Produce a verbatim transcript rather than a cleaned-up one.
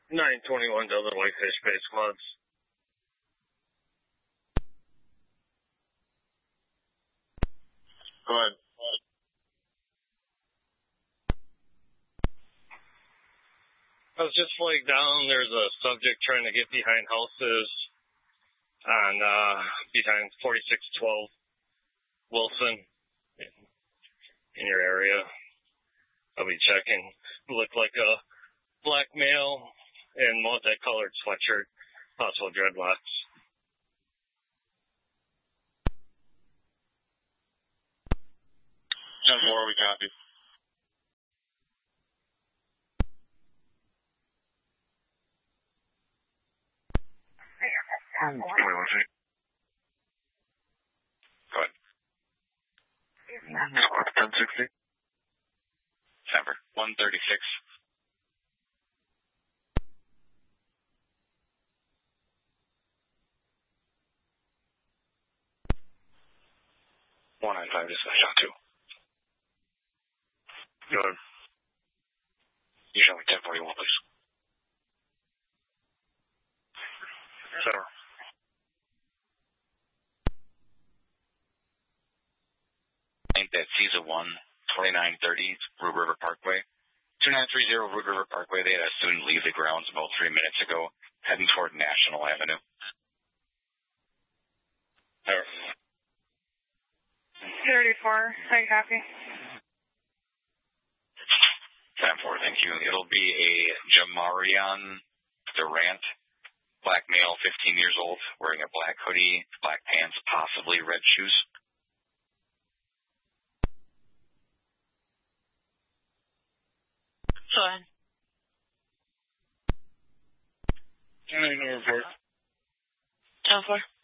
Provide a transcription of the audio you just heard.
nine twenty-one Delta Whitefish Base Squads. Go ahead. I was just flagged down. There's a subject trying to get behind houses on, uh, behind forty-six twelve Wilson in, in your area. I'll be checking. Look like a black male in multicolored sweatshirt, possible dreadlocks. ten four, we copy. twenty-one feet. Go ahead. Squad ten sixty. Denver, one thirty-six. one ninety-five, just a shot two. Go ahead. You show me ten forty-one, please. Center. I think that Caesar one, twenty-nine thirty, Root River Parkway. two nine three zero Root River Parkway. They had a student leave the grounds about three minutes ago, heading toward National Avenue. There. thirty-four, I copy. ten four, thank you. It'll be a Jamarion Durant, black male, fifteen years old, wearing a black hoodie, black pants, possibly red shoes. Go ahead. No report. ten four.